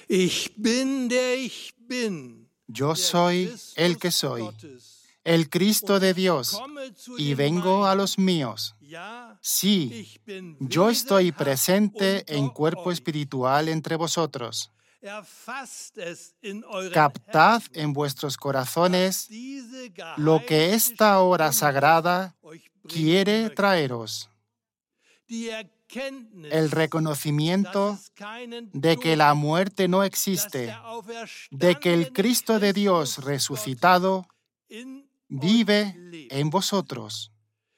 Ich bin der ich bin, Yo soy el que soy, el Cristo de Dios, y vengo a los míos. Sí, yo estoy presente en cuerpo espiritual entre vosotros. Captad en vuestros corazones lo que esta hora sagrada quiere traeros. El reconocimiento de que la muerte no existe, de que el Cristo de Dios resucitado vive en vosotros.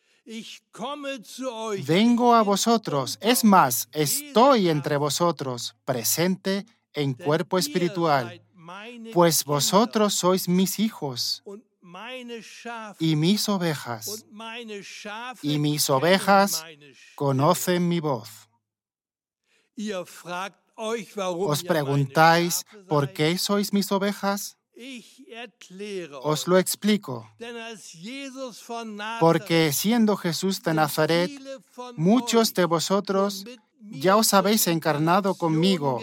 Vengo a vosotros, es más, estoy entre vosotros, presente en cuerpo espiritual, pues vosotros sois mis hijos y mis ovejas, y mis ovejas conocen mi voz. ¿Os preguntáis por qué sois mis ovejas? Os lo explico. Porque siendo Jesús de Nazaret, muchos de vosotros ya os habéis encarnado conmigo.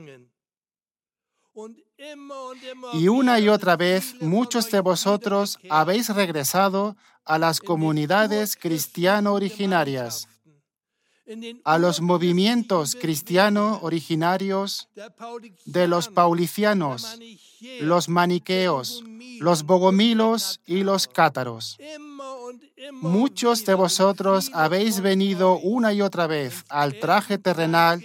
Y una y otra vez, muchos de vosotros habéis regresado a las comunidades cristiano originarias, a los movimientos cristiano originarios de los paulicianos, los maniqueos, los bogomilos y los cátaros. Muchos de vosotros habéis venido una y otra vez al traje terrenal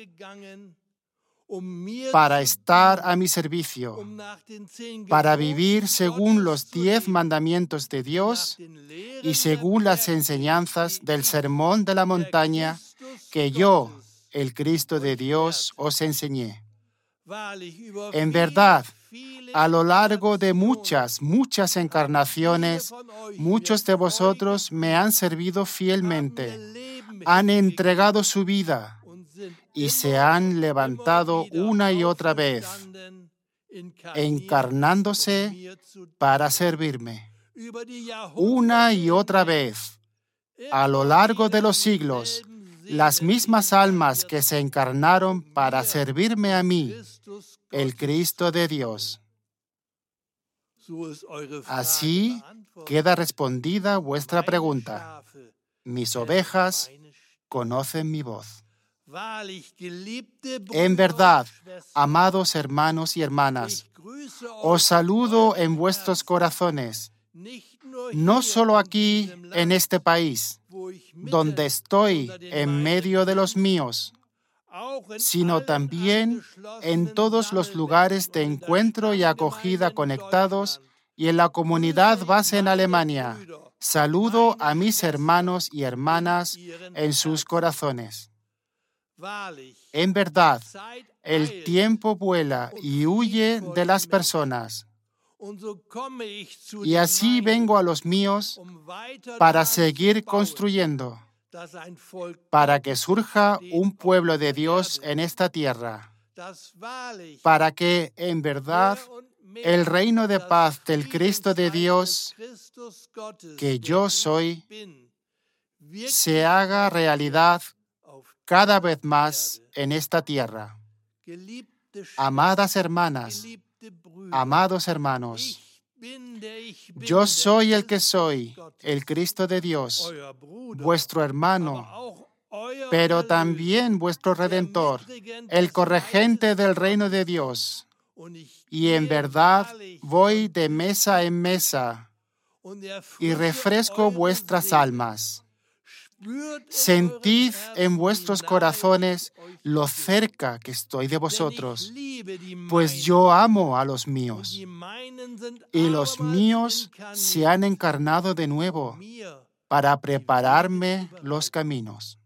para estar a mi servicio, para vivir según los 10 mandamientos de Dios y según las enseñanzas del Sermón de la Montaña que yo, el Cristo de Dios, os enseñé. En verdad, a lo largo de muchas encarnaciones, muchos de vosotros me han servido fielmente, han entregado su vida y se han levantado una y otra vez, encarnándose para servirme. Una y otra vez, a lo largo de los siglos, las mismas almas que se encarnaron para servirme a mí, el Cristo de Dios. Así queda respondida vuestra pregunta. Mis ovejas conocen mi voz. En verdad, amados hermanos y hermanas, os saludo en vuestros corazones, no solo aquí en este país, donde estoy en medio de los míos, sino también en todos los lugares de encuentro y acogida conectados y en la comunidad base en Alemania. Saludo a mis hermanos y hermanas en sus corazones. En verdad, el tiempo vuela y huye de las personas. Y así vengo a los míos para seguir construyendo, para que surja un pueblo de Dios en esta tierra, para que, en verdad, el reino de paz del Cristo de Dios, que yo soy, se haga realidad cada vez más en esta tierra. Amadas hermanas, amados hermanos, yo soy el que soy, el Cristo de Dios, vuestro hermano, pero también vuestro Redentor, el corregente del reino de Dios. Y en verdad voy de mesa en mesa y refresco vuestras almas. Sentid en vuestros corazones lo cerca que estoy de vosotros, pues yo amo a los míos, y los míos se han encarnado de nuevo para prepararme los caminos.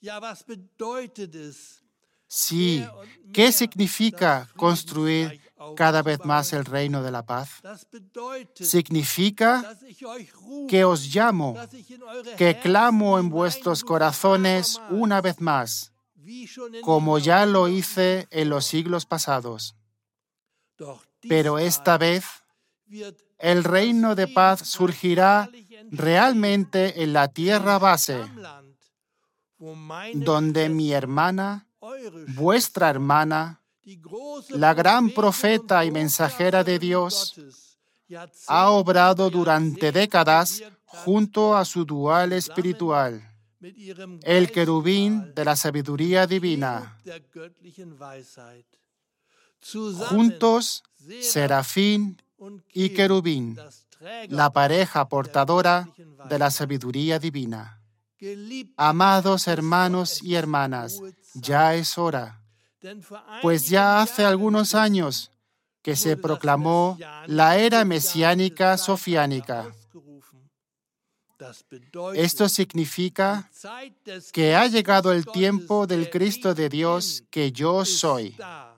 Sí, ¿qué significa construir cada vez más el reino de la paz? Significa que os llamo, que clamo en vuestros corazones una vez más, como ya lo hice en los siglos pasados. Pero esta vez, el reino de paz surgirá realmente en la tierra base, donde mi hermana, vuestra hermana, la gran profeta y mensajera de Dios, ha obrado durante décadas junto a su dual espiritual, el querubín de la sabiduría divina. Juntos, serafín y querubín, la pareja portadora de la sabiduría divina. Amados hermanos y hermanas, ya es hora, pues ya hace algunos años que se proclamó la era mesiánica sofiánica. Esto significa que ha llegado el tiempo del Cristo de Dios que yo soy.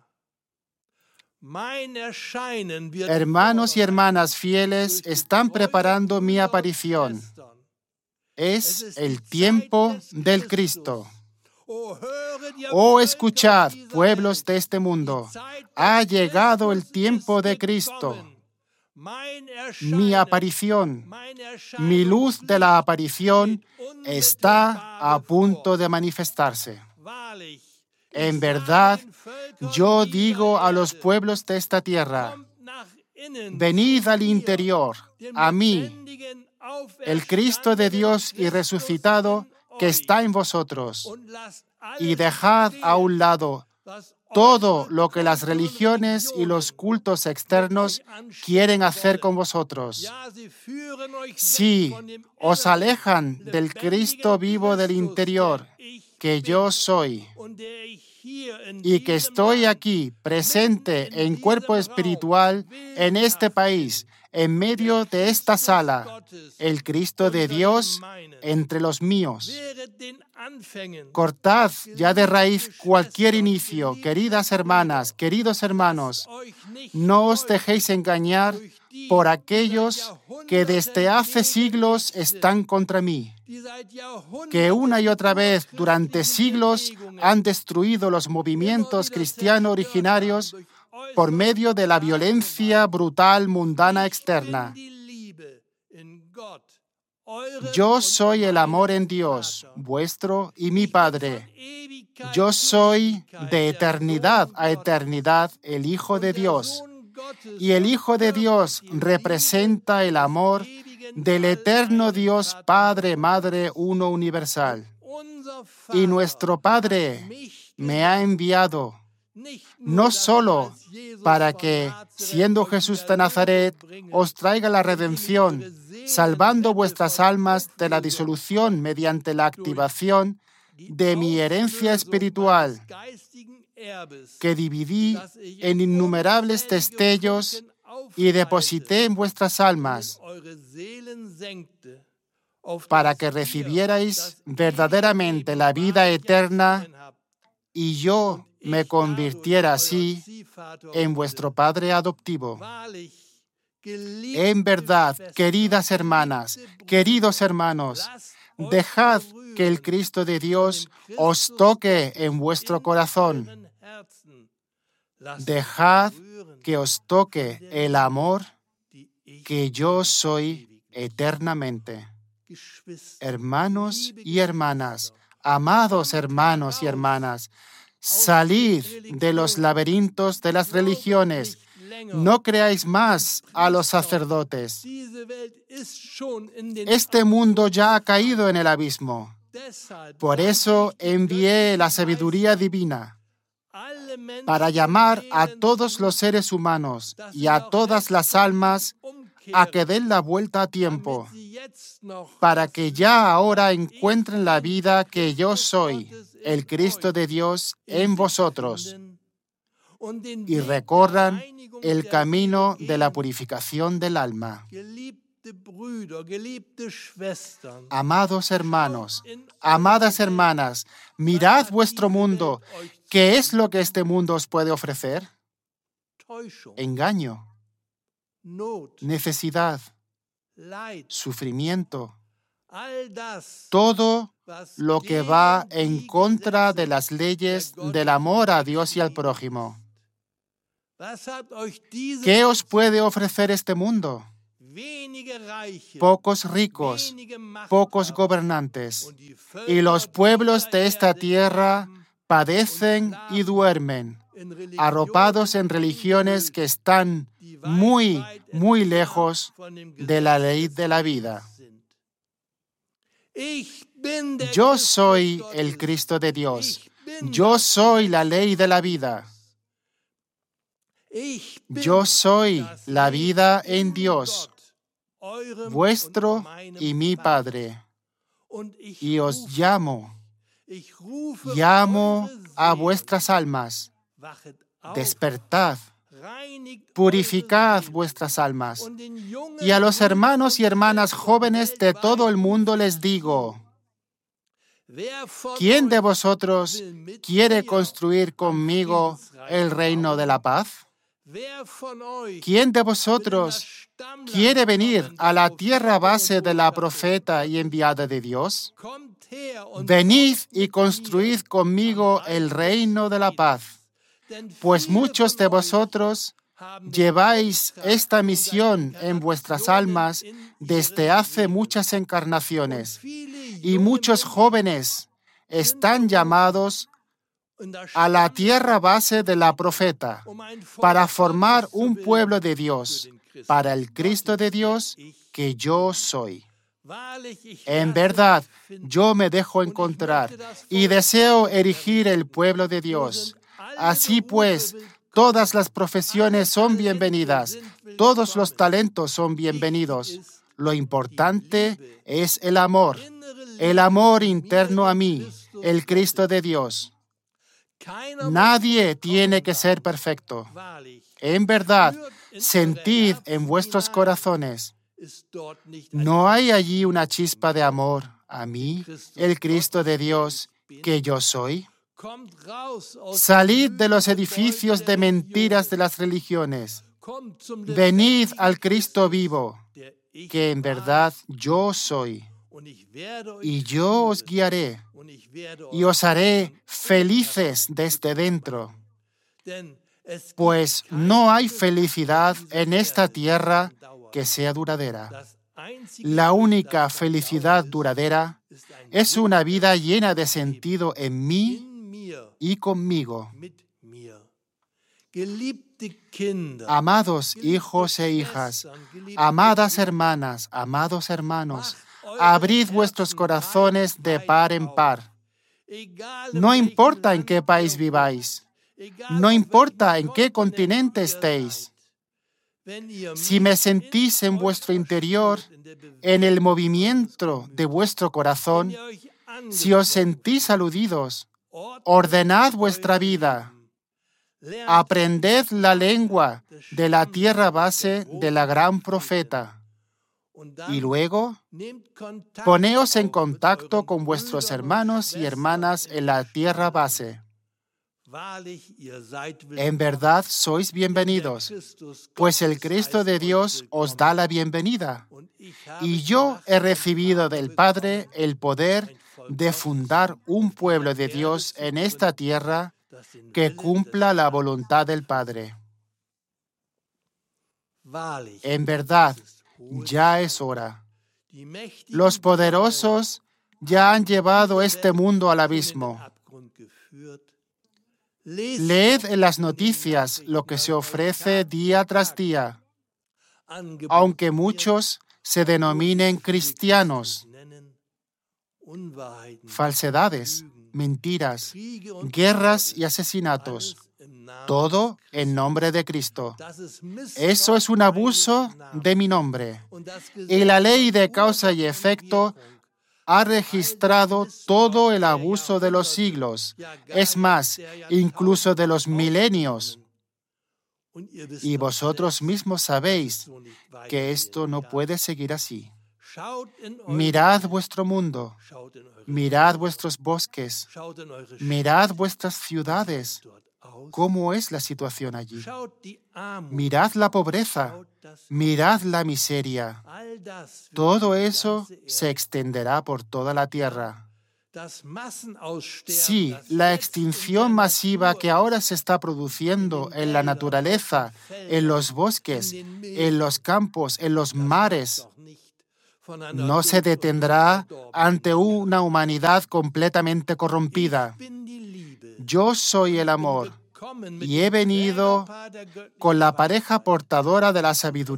Hermanos y hermanas fieles están preparando mi aparición. Es el tiempo del Cristo. Oh, escuchad, pueblos de este mundo, ha llegado el tiempo de Cristo. Mi aparición, mi luz de la aparición está a punto de manifestarse. En verdad, yo digo a los pueblos de esta tierra, venid al interior, a mí, el Cristo de Dios y resucitado que está en vosotros, y dejad a un lado todo lo que las religiones y los cultos externos quieren hacer con vosotros. Sí, os alejan del Cristo vivo del interior, que yo soy, y que estoy aquí presente en cuerpo espiritual en este país, en medio de esta sala, el Cristo de Dios entre los míos. Cortad ya de raíz cualquier inicio, queridas hermanas, queridos hermanos. No os dejéis engañar por aquellos que desde hace siglos están contra mí, que una y otra vez durante siglos han destruido los movimientos cristianos originarios por medio de la violencia brutal mundana externa. Yo soy el amor en Dios, vuestro y mi Padre. Yo soy de eternidad a eternidad el Hijo de Dios. Y el Hijo de Dios representa el amor del eterno Dios Padre, Madre, uno universal. Y nuestro Padre me ha enviado no solo para que, siendo Jesús de Nazaret, os traiga la redención, salvando vuestras almas de la disolución mediante la activación de mi herencia espiritual, que dividí en innumerables destellos y deposité en vuestras almas, para que recibierais verdaderamente la vida eterna y yo me convirtiera así en vuestro Padre adoptivo. En verdad, queridas hermanas, queridos hermanos, dejad que el Cristo de Dios os toque en vuestro corazón. Dejad que os toque el amor que yo soy eternamente. Hermanos y hermanas, amados hermanos y hermanas, salid de los laberintos de las religiones. No creáis más a los sacerdotes. Este mundo ya ha caído en el abismo. Por eso envié la sabiduría divina para llamar a todos los seres humanos y a todas las almas a que den la vuelta a tiempo, para que ya ahora encuentren la vida que yo soy, el Cristo de Dios, en vosotros, y recorran el camino de la purificación del alma. Amados hermanos, amadas hermanas, mirad vuestro mundo. ¿Qué es lo que este mundo os puede ofrecer? Engaño, necesidad, sufrimiento, todo lo que va en contra de las leyes del amor a Dios y al prójimo. ¿Qué os puede ofrecer este mundo? Pocos ricos, pocos gobernantes, y los pueblos de esta tierra padecen y duermen arropados en religiones que están muy, muy lejos de la ley de la vida. Yo soy el Cristo de Dios. Yo soy la ley de la vida. Yo soy la vida en Dios, vuestro y mi Padre. Y os llamo a vuestras almas. Despertad, purificad vuestras almas. Y a los hermanos y hermanas jóvenes de todo el mundo les digo, ¿quién de vosotros quiere construir conmigo el reino de la paz? ¿Quién de vosotros quiere venir a la tierra base de la profeta y enviada de Dios? Venid y construid conmigo el reino de la paz, pues muchos de vosotros lleváis esta misión en vuestras almas desde hace muchas encarnaciones, y muchos jóvenes están llamados a la tierra base de la profeta para formar un pueblo de Dios, para el Cristo de Dios que yo soy. En verdad, yo me dejo encontrar y deseo erigir el pueblo de Dios. Así pues, todas las profesiones son bienvenidas, todos los talentos son bienvenidos. Lo importante es el amor interno a mí, el Cristo de Dios. Nadie tiene que ser perfecto. En verdad, sentid en vuestros corazones. ¿No hay allí una chispa de amor a mí, el Cristo de Dios, que yo soy? Salid de los edificios de mentiras de las religiones. Venid al Cristo vivo, que en verdad yo soy. Y yo os guiaré y os haré felices desde dentro. Pues no hay felicidad en esta tierra que sea duradera. La única felicidad duradera es una vida llena de sentido en mí y conmigo. Amados hijos e hijas, amadas hermanas, amados hermanos, abrid vuestros corazones de par en par. No importa en qué país viváis, no importa en qué continente estéis. Si me sentís en vuestro interior, en el movimiento de vuestro corazón, si os sentís aludidos, ordenad vuestra vida. Aprended la lengua de la tierra base de la gran profeta. Y luego, poneos en contacto con vuestros hermanos y hermanas en la tierra base. En verdad sois bienvenidos, pues el Cristo de Dios os da la bienvenida. Y yo he recibido del Padre el poder de fundar un pueblo de Dios en esta tierra que cumpla la voluntad del Padre. En verdad, ya es hora. Los poderosos ya han llevado este mundo al abismo. Leed en las noticias lo que se ofrece día tras día. Aunque muchos se denominen cristianos, falsedades, mentiras, guerras y asesinatos, todo en nombre de Cristo. Eso es un abuso de mi nombre. Y la ley de causa y efecto ha registrado todo el abuso de los siglos, es más, incluso de los milenios. Y vosotros mismos sabéis que esto no puede seguir así. Mirad vuestro mundo, mirad vuestros bosques, mirad vuestras ciudades. ¿Cómo es la situación allí? Mirad la pobreza, mirad la miseria. Todo eso se extenderá por toda la tierra. Sí, la extinción masiva que ahora se está produciendo en la naturaleza, en los bosques, en los campos, en los mares, no se detendrá ante una humanidad completamente corrompida. Yo soy el amor, y he venido con la pareja portadora de la sabiduría